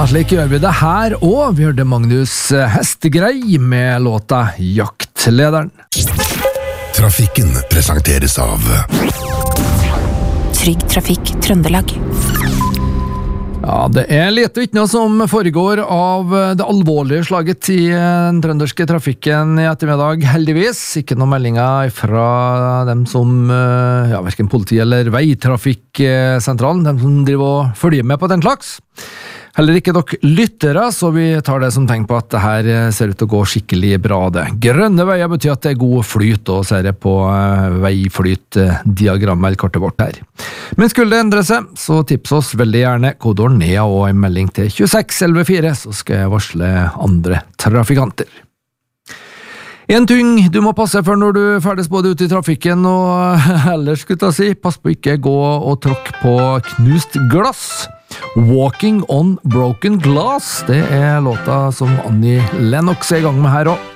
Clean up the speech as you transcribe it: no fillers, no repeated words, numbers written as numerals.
slik gjør vi det her, og vi hørte Magnus Hestegrei med låta Jaktlederen. Trafikken presenteres av Trygg Trafikk Trøndelag. Ja, det litt vitner som foregår av det alvorlige slaget i den trønderske trafikken i ettermiddag, heldigvis. Ikke noen meldinger fra dem som, hverken politi eller veitrafikksentralen, dem som driver og følger med på den slags. Heller ikke dere lyttere, så vi tar det som tegn på at det her ser ut til å gå skikkelig bra det. Grønne veier betyr at det god flyt, og ser jeg på veiflytdiagrammet eller kortet vårt her. Men skulle det endre seg, så tips oss veldig gjerne kodeord NEA og en melding til 26114, så skal jeg varsle andre trafikanter. En ting du må passe for når du ferdes både ute i trafikken og ellers, skulle jeg si, pass på ikke gå og tråkk på knust glass. Walking on Broken Glass, det låta som Annie Lennox i gang med her også.